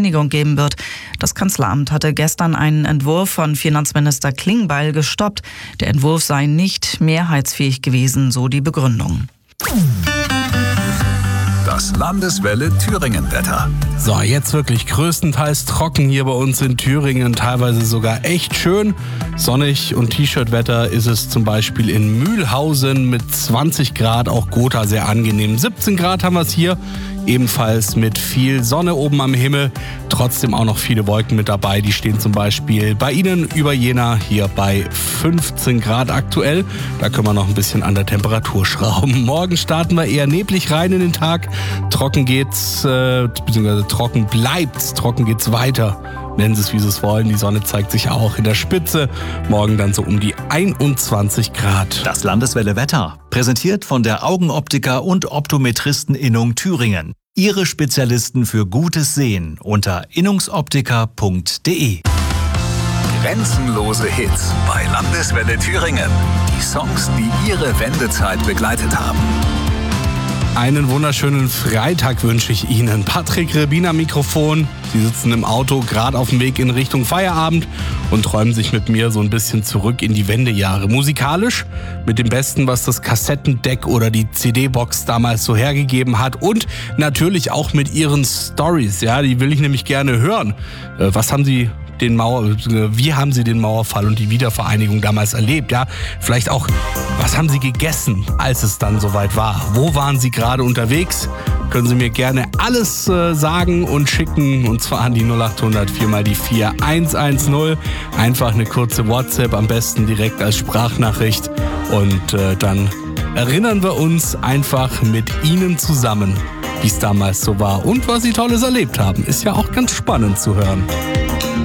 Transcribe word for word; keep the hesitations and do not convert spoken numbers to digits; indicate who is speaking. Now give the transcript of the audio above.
Speaker 1: Einigung geben wird. Das Kanzleramt hatte gestern einen Entwurf von Finanzminister Klingbeil gestoppt. Der Entwurf sei nicht mehrheitsfähig gewesen, so die Begründung.
Speaker 2: Das Landeswelle Thüringen-Wetter.
Speaker 3: So, jetzt wirklich größtenteils trocken hier bei uns in Thüringen, teilweise sogar echt schön. Sonnig und T-Shirt-Wetter ist es zum Beispiel in Mühlhausen mit zwanzig Grad, auch Gotha sehr angenehm. siebzehn Grad haben wir es hier, ebenfalls mit viel Sonne oben am Himmel. Trotzdem auch noch viele Wolken mit dabei, die stehen zum Beispiel bei Ihnen über Jena hier bei fünfzehn Grad aktuell. Da können wir noch ein bisschen an der Temperatur schrauben. Morgen starten wir eher neblig rein in den Tag. Trocken geht's, äh, beziehungsweise trocken bleibt's, trocken geht's weiter. Nennen Sie es, wie Sie es wollen. Die Sonne zeigt sich auch in der Spitze. Morgen dann so um die einundzwanzig Grad.
Speaker 2: Das Landeswelle Wetter, präsentiert von der Augenoptiker und Optometristen-Innung Thüringen. Ihre Spezialisten für gutes Sehen unter innungsoptiker punkt de. Grenzenlose Hits bei Landeswelle Thüringen. Die Songs, die Ihre Wendezeit begleitet haben.
Speaker 3: Einen wunderschönen Freitag wünsche ich Ihnen. Patrick Rebin am Mikrofon. Sie sitzen im Auto, gerade auf dem Weg in Richtung Feierabend und träumen sich mit mir so ein bisschen zurück in die Wendejahre. Musikalisch mit dem Besten, was das Kassettendeck oder die C D-Box damals so hergegeben hat und natürlich auch mit Ihren Stories. Ja, die will ich nämlich gerne hören. Was haben Sie den Mauer, wie haben Sie den Mauerfall und die Wiedervereinigung damals erlebt? Ja, vielleicht auch, was haben Sie gegessen, als es dann soweit war? Wo waren Sie gerade unterwegs? Können Sie mir gerne alles äh, sagen und schicken, und zwar an die null acht hundert vier mal die vier eins eins null. Einfach eine kurze WhatsApp, am besten direkt als Sprachnachricht, und äh, dann erinnern wir uns einfach mit Ihnen zusammen, wie es damals so war und was Sie Tolles erlebt haben. Ist ja auch ganz spannend zu hören.